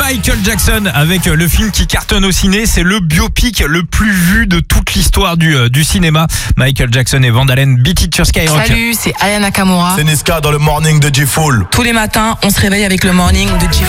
Michael Jackson avec le film qui cartonne au ciné. C'est le biopic le plus vu de toute l'histoire du cinéma. Michael Jackson et Van Halen, Beat It sur Skyrock. Salut, c'est Aya Nakamura. C'est Niska dans le morning de G-Fool. Tous les matins, on se réveille avec le morning de G